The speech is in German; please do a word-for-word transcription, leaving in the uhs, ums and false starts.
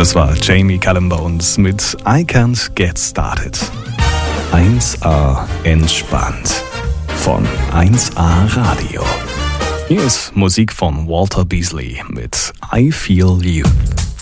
Das war Jamie Cullum bei uns mit I Can't Get Started. eins A entspannt von eins A Radio. Hier ist Musik von Walter Beasley mit I Feel You.